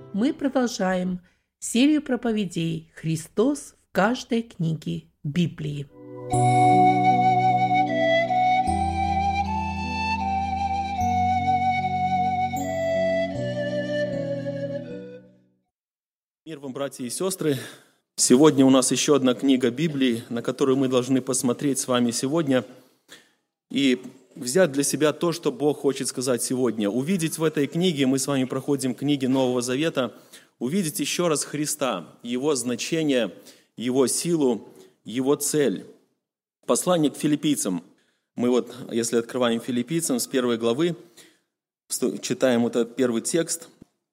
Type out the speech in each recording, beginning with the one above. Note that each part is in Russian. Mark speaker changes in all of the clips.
Speaker 1: Мы продолжаем серию проповедей «Христос в каждой книге Библии».
Speaker 2: Мир вам, братья и сестры! Сегодня у нас еще одна книга Библии, на которую мы должны посмотреть с вами сегодня и взять для себя то, что Бог хочет сказать сегодня. Увидеть в этой книге, мы с вами проходим книги Нового Завета, увидеть еще раз Христа, Его значение, Его силу, Его цель. Послание к филиппийцам. Мы если открываем Филиппийцам с 1 главы, читаем этот первый текст,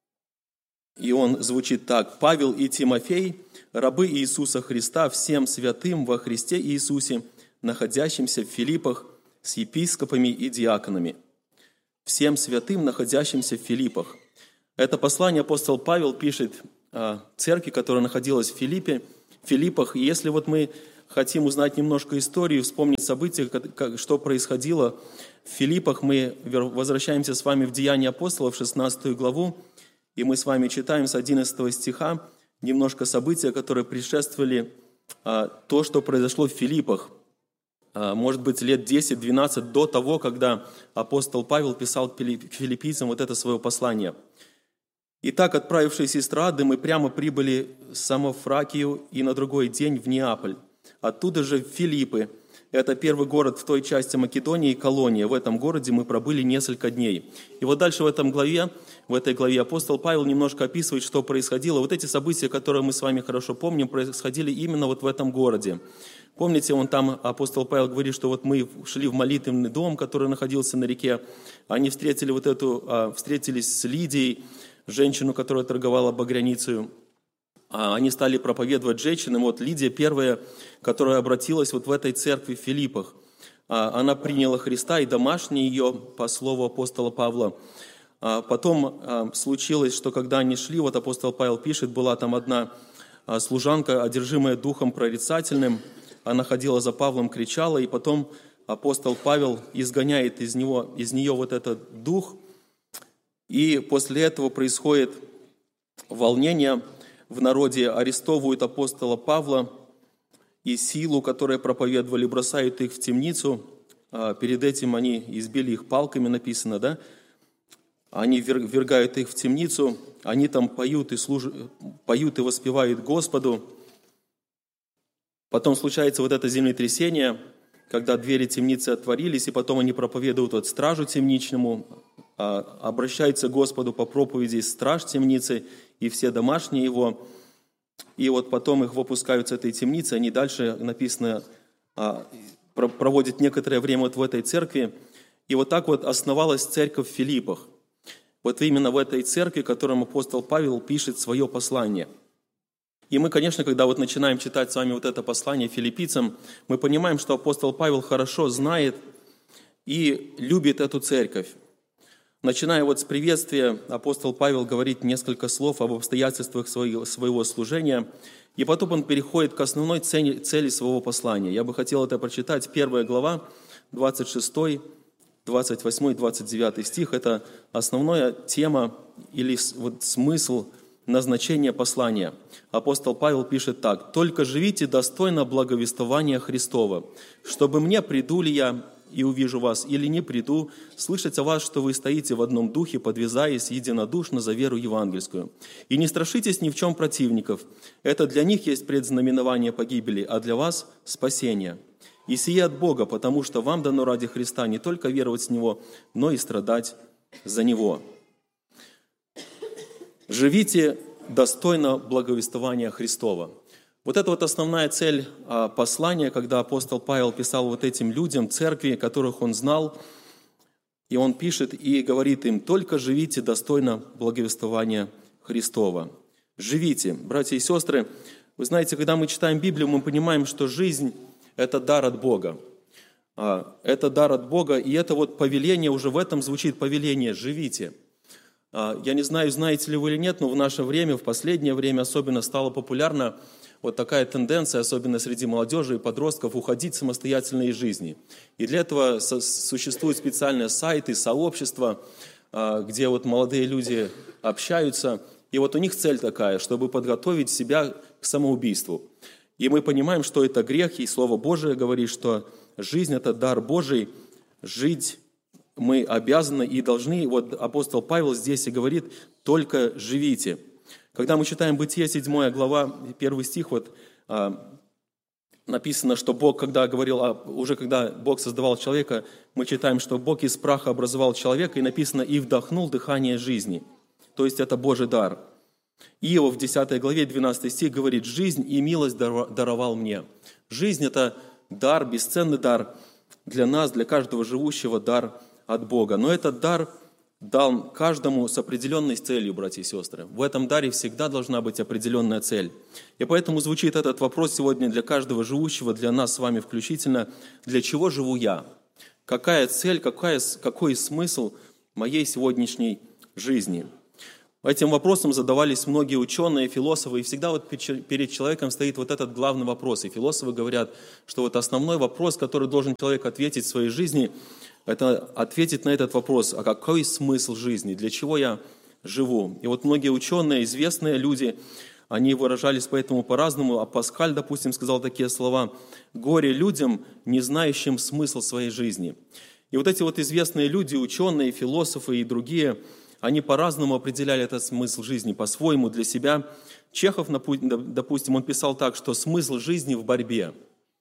Speaker 2: и он звучит так. «Павел и Тимофей, рабы Иисуса Христа, всем святым во Христе Иисусе, находящимся в Филиппах, с епископами и диаконами». Всем святым, находящимся в Филиппах. Это послание апостол Павел пишет церкви, которая находилась в Филиппах. И если мы хотим узнать немножко историю, вспомнить события, что происходило в Филиппах, мы возвращаемся с вами в Деяния апостолов, 16 главу, и мы с вами читаем с 11 стиха немножко события, которые предшествовали то, что произошло в Филиппах. Может быть, лет 10-12 до того, когда апостол Павел писал к филиппийцам это свое послание. Итак, отправившись из Троады, мы прямо прибыли в Самофракию и на другой день в Неаполь. Оттуда же в Филиппы. Это первый город в той части Македонии и колония. В этом городе мы пробыли несколько дней. И дальше в этой главе апостол Павел немножко описывает, что происходило. Эти события, которые мы с вами хорошо помним, происходили именно в этом городе. Помните, апостол Павел говорит, что мы шли в молитвенный дом, который находился на реке. Они встретились с Лидией, женщину, которая торговала багряницей. Они стали проповедовать женщинам. Лидия первая, которая обратилась в этой церкви в Филиппах. Она приняла Христа, и домашние ее, по слову апостола Павла. Потом случилось, что когда они шли, апостол Павел пишет, была там одна служанка, одержимая духом прорицательным. Она ходила за Павлом, кричала, и потом апостол Павел изгоняет из нее этот дух. И после этого происходит волнение в народе, арестовывают апостола Павла и силу, которую проповедовали, бросают их в темницу. Перед этим они избили их палками, написано, да? Они ввергают их в темницу, они там поют и воспевают Господу. Потом случается это землетрясение, когда двери темницы отворились, и потом они проповедуют стражу темничному, обращаются к Господу по проповеди страж темницы и все домашние его. И потом их выпускают с этой темницы, они дальше, написано, проводят некоторое время в этой церкви. И так основалась церковь в Филиппах. Именно в этой церкви, которым апостол Павел пишет свое послание. И мы, конечно, когда начинаем читать с вами это послание филиппийцам, мы понимаем, что апостол Павел хорошо знает и любит эту церковь. Начиная с приветствия, апостол Павел говорит несколько слов об обстоятельствах своего служения, и потом он переходит к основной цели своего послания. Я бы хотел это прочитать. 1 глава, 26, 28, 29 стих. Это основная тема или смысл назначения послания. Апостол Павел пишет так. «Только живите достойно благовествования Христова, чтобы мне, приду ли я и увижу вас, или не приду, слышать о вас, что вы стоите в одном духе, подвязаясь единодушно за веру евангельскую. И не страшитесь ни в чем противников. Это для них есть предзнаменование погибели, а для вас – спасение. И сие от Бога, потому что вам дано ради Христа не только веровать в Него, но и страдать за Него». Живите достойно благовествования Христова. Это основная цель послания, когда апостол Павел писал этим людям, церкви, которых он знал, и он пишет и говорит им: «Только живите достойно благовествования Христова». Живите. Братья и сестры, вы знаете, когда мы читаем Библию, мы понимаем, что жизнь – это дар от Бога. Это дар от Бога, и это повеление, уже в этом звучит повеление «живите». Я не знаю, знаете ли вы или нет, но в наше время, в последнее время особенно стала популярна такая тенденция, особенно среди молодежи и подростков, уходить самостоятельно из жизни. И для этого существуют специальные сайты, сообщества, где молодые люди общаются, И вот у них цель такая, чтобы подготовить себя к самоубийству. И мы понимаем, что это грех, и Слово Божие говорит, что жизнь – это дар Божий, жить мы обязаны и должны. Вот апостол Павел здесь и говорит: «Только живите». Когда мы читаем Бытие, 7 глава, 1 стих, вот написано, что Бог, когда говорил, уже когда Бог создавал человека, мы читаем, что Бог из праха образовал человека, и написано: «И вдохнул дыхание жизни». То есть это Божий дар. Иов в 10 главе, 12 стих говорит: «Жизнь и милость даровал мне». Жизнь – это дар, бесценный дар для нас, для каждого живущего, дар от Бога. Но этот дар дан каждому с определенной целью, братья и сестры. В этом даре всегда должна быть определенная цель. И поэтому звучит этот вопрос сегодня для каждого живущего, для нас с вами включительно: для чего живу я? Какая цель, какой смысл моей сегодняшней жизни? Этим вопросом задавались многие ученые, философы, и всегда вот перед человеком стоит вот этот главный вопрос. И философы говорят, что вот основной вопрос, который должен человек ответить в своей жизни, это ответить на этот вопрос: а какой смысл жизни, для чего я живу? И вот многие ученые, известные люди, они выражались поэтому по-разному. А Паскаль, допустим, сказал такие слова: «Горе людям, не знающим смысл своей жизни». И вот эти вот известные люди, ученые, философы и другие, они по-разному определяли этот смысл жизни, по-своему, для себя. Чехов, допустим, он писал так, что смысл жизни в борьбе.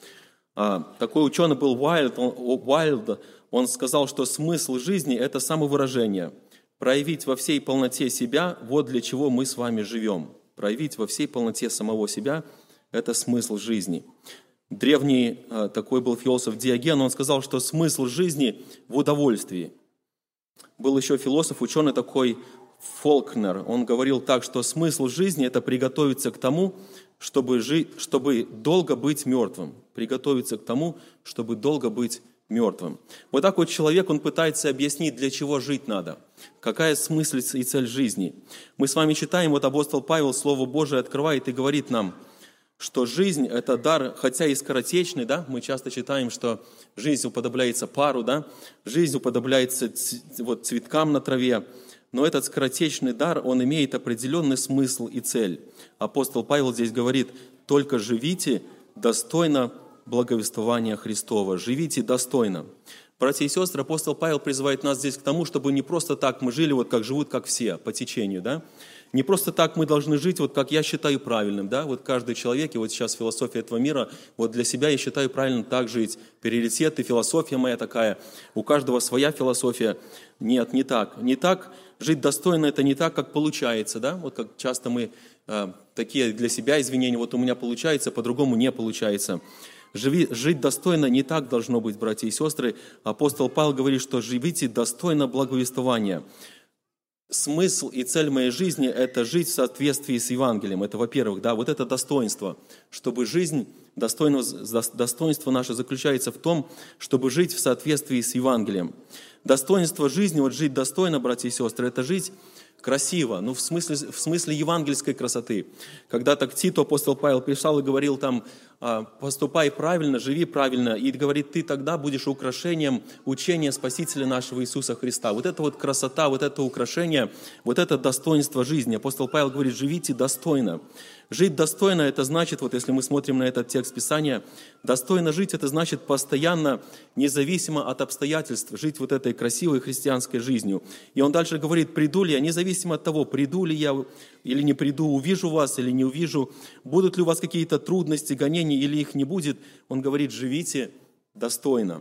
Speaker 2: Такой ученый был Уайлд, он сказал, что смысл жизни – это самовыражение. Проявить во всей полноте себя – вот для чего мы с вами живем. Проявить во всей полноте самого себя – это смысл жизни. Древний такой был философ Диоген, он сказал, что смысл жизни в удовольствии. Был еще философ, ученый такой Фолкнер. Он говорил так, что смысл жизни – это приготовиться к тому, чтобы долго быть мертвым. Приготовиться к тому, чтобы долго быть мертвым. Вот так вот человек, он пытается объяснить, для чего жить надо. Какая смысл и цель жизни. Мы с вами читаем, вот апостол Павел Слово Божие открывает и говорит нам, что жизнь – это дар, хотя и скоротечный, да, мы часто читаем, что жизнь уподобляется пару, да, жизнь уподобляется цветкам на траве, но этот скоротечный дар, он имеет определенный смысл и цель. Апостол Павел здесь говорит: «Только живите достойно благовествования Христова». Живите достойно. Братья и сестры, апостол Павел призывает нас здесь к тому, чтобы не просто так мы жили, вот как живут, как все, по течению, да, не просто так мы должны жить, вот как я считаю правильным, да, вот каждый человек, и вот сейчас философия этого мира, вот для себя я считаю правильным так жить, приоритеты, философия моя такая, у каждого своя философия. Нет, не так. Не так жить достойно, это не так, как получается, да, вот как часто мы такие для себя извинения, вот у меня получается, по-другому не получается. Жить достойно не так должно быть, братья и сестры. Апостол Павел говорит, что живите достойно благовествования. Смысл и цель моей жизни – это жить в соответствии с Евангелием. Это, во-первых, да, вот это достоинство. Чтобы жизнь, достоинство наше заключается в том, чтобы жить в соответствии с Евангелием. Достоинство жизни, вот жить достойно, братья и сестры, это жить красиво, ну в смысле евангельской красоты. Когда-то к Титу апостол Павел писал и говорил там: поступай правильно, живи правильно, и говорит, ты тогда будешь украшением учения Спасителя нашего Иисуса Христа. Вот это вот красота, вот это украшение, вот это достоинство жизни. Апостол Павел говорит: живите достойно. Жить достойно, это значит, вот если мы смотрим на этот текст Писания, достойно жить, это значит постоянно, независимо от обстоятельств, жить вот этой красивой христианской жизнью. И он дальше говорит: приду ли я, независимо от того, приду ли я или не приду, увижу вас или не увижу, будут ли у вас какие-то трудности, гонения или их не будет, он говорит: живите достойно.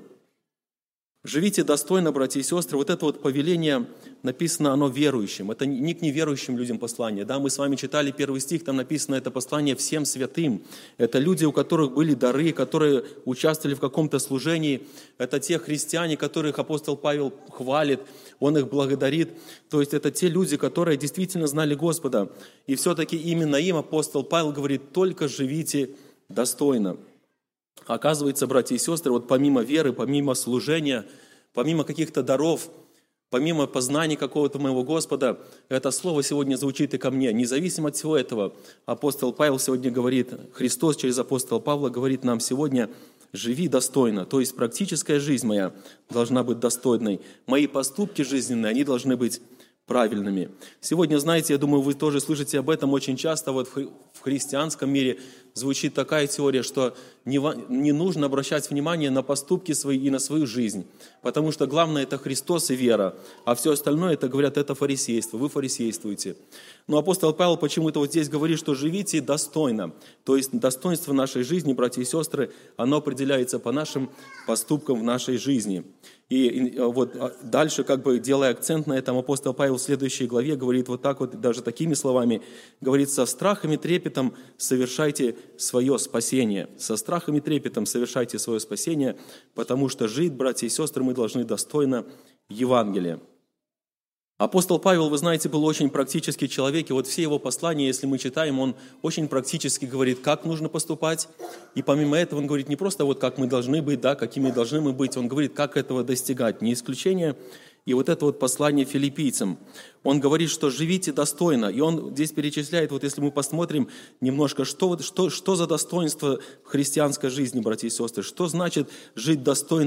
Speaker 2: Живите достойно, братья и сестры. Вот это вот повеление написано, оно верующим. Это не к неверующим людям послание. Да, мы с вами читали 1 стих, там написано это послание всем святым. Это люди, у которых были дары, которые участвовали в каком-то служении. Это те христиане, которых апостол Павел хвалит, он их благодарит. То есть это те люди, которые действительно знали Господа. И все-таки именно им апостол Павел говорит: только живите достойно. Оказывается, братья и сестры, вот помимо веры, помимо служения, помимо каких-то даров, помимо познания какого-то моего Господа, это слово сегодня звучит и ко мне. Независимо от всего этого, апостол Павел сегодня говорит, Христос через апостола Павла говорит нам сегодня: живи достойно. То есть практическая жизнь моя должна быть достойной. Мои поступки жизненные, они должны быть правильными. Сегодня, знаете, я думаю, вы тоже слышите об этом очень часто. Вот в христианском мире звучит такая теория, что не нужно обращать внимание на поступки свои и на свою жизнь, потому что главное – это Христос и вера, а все остальное, это, говорят, это фарисейство, вы фарисействуете. Но апостол Павел почему-то вот здесь говорит, что живите достойно, то есть достоинство нашей жизни, братья и сестры, оно определяется по нашим поступкам в нашей жизни. И вот дальше, как бы делая акцент на этом, апостол Павел в следующей главе говорит вот так вот, даже такими словами, говорит: со страхом и трепетом совершайте свое спасение. Со страхом и трепетом совершайте свое спасение, потому что жить, братья и сестры, мы должны достойно Евангелия. Апостол Павел, вы знаете, был очень практический человек, и вот все его послания, если мы читаем, он очень практически говорит, как нужно поступать, и помимо этого он говорит не просто вот как мы должны быть, да, какими должны мы быть, он говорит, как этого достигать, не исключение. И вот это вот послание филиппийцам, он говорит, что живите достойно, и он здесь перечисляет, вот если мы посмотрим немножко, что за достоинство христианской жизни, братья и сестры, что значит жить достойно